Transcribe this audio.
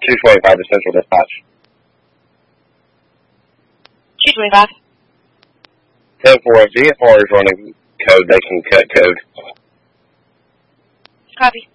225 to Central Dispatch. 225. 10-4, if DFR is running code, they can cut code. Copy.